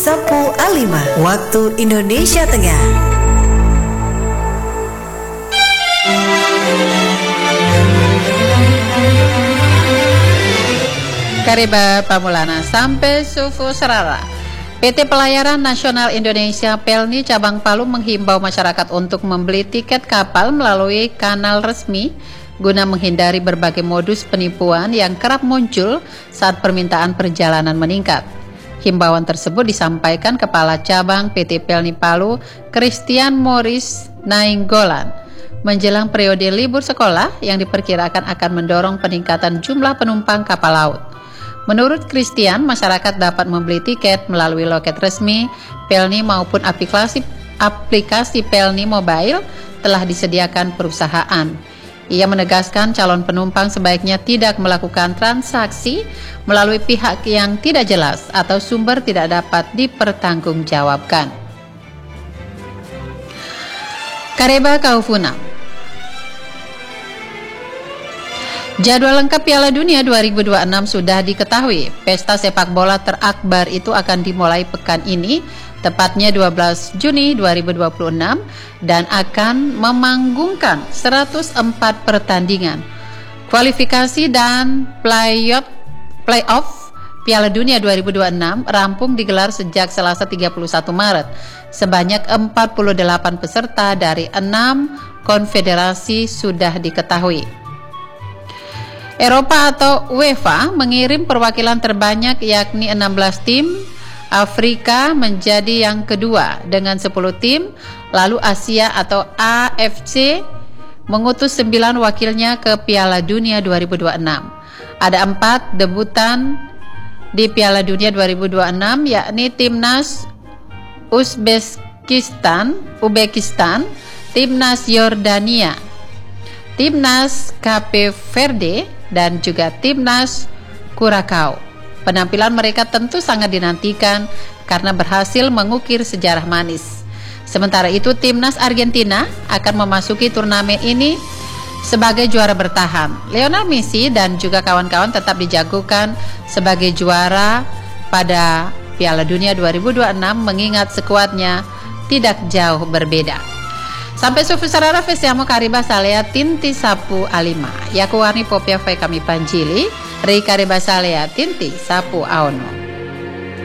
Sapu Alima, waktu Indonesia Tengah. Kariba Pamulana sampai Sufu Serara. PT Pelayaran Nasional Indonesia Pelni Cabang Palu menghimbau masyarakat untuk membeli tiket kapal melalui kanal resmi guna menghindari berbagai modus penipuan yang kerap muncul saat permintaan perjalanan meningkat. Himbauan tersebut disampaikan Kepala Cabang PT Pelni Palu, Christian Morris Nainggolan, menjelang periode libur sekolah yang diperkirakan akan mendorong peningkatan jumlah penumpang kapal laut. Menurut Christian, masyarakat dapat membeli tiket melalui loket resmi Pelni maupun aplikasi Pelni Mobile telah disediakan perusahaan. Ia menegaskan calon penumpang sebaiknya tidak melakukan transaksi melalui pihak yang tidak jelas atau sumber tidak dapat dipertanggungjawabkan. Kareba Kaufuna. Jadwal lengkap Piala Dunia 2026 sudah diketahui. Pesta sepak bola terakbar itu akan dimulai pekan ini, tepatnya 12 Juni 2026, dan akan memanggungkan 104 pertandingan. Kualifikasi dan playoff Piala Dunia 2026 rampung digelar sejak Selasa 31 Maret. Sebanyak 48 peserta dari 6 konfederasi sudah diketahui. Eropa atau UEFA mengirim perwakilan terbanyak yakni 16 tim, Afrika menjadi yang kedua dengan 10 tim, lalu Asia atau AFC mengutus 9 wakilnya ke Piala Dunia 2026. Ada 4 debutan di Piala Dunia 2026 yakni Timnas Uzbekistan, Timnas Yordania, Timnas Cape Verde, dan juga Timnas Curaçao. Penampilan mereka tentu sangat dinantikan karena berhasil mengukir sejarah manis. Sementara itu, Timnas Argentina akan memasuki turnamen ini sebagai juara bertahan. Lionel Messi dan juga kawan-kawan tetap dijagokan sebagai juara pada Piala Dunia 2026 mengingat skuadnya tidak jauh berbeda. Sampai sufu sarara fesiamo kariba salea tinti sapu alima. Yaku warni popia fai kami panjili. Ri kariba salea tinti sapu aono.